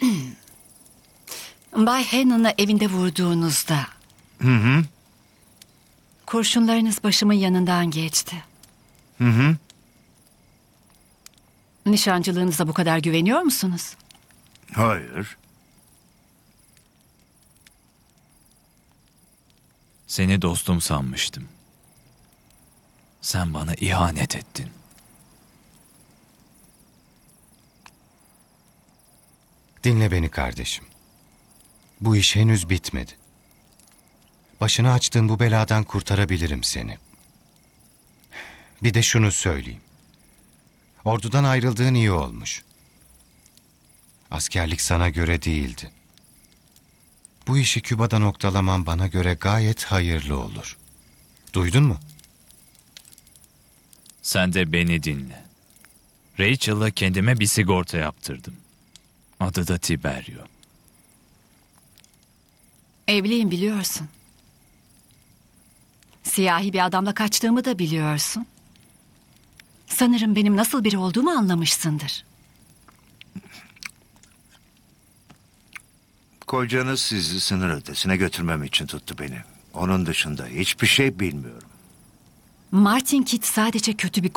Bay Hannon'ı evinde vurduğunuzda... Kurşunlarınız başımın yanından geçti. Nişancılığınıza bu kadar güveniyor musunuz? Hayır. Seni dostum sanmıştım. Sen bana ihanet ettin. Dinle beni kardeşim. Bu iş henüz bitmedi. Başını açtığın bu beladan kurtarabilirim seni. Bir de şunu söyleyeyim. Ordudan ayrıldığın iyi olmuş. Askerlik sana göre değildi. Bu işi Küba'da noktalaman bana göre gayet hayırlı olur. Duydun mu? Sen de beni dinle. Rachel'la kendime bir sigorta yaptırdım. Adı da Tiberio. Evliyim biliyorsun. Siyahi bir adamla kaçtığımı da biliyorsun. Sanırım benim nasıl biri olduğumu anlamışsındır. Kocanız sizi sınır ötesine götürmem için tuttu beni. Onun dışında hiçbir şey bilmiyorum. Martin Kidd sadece kötü bir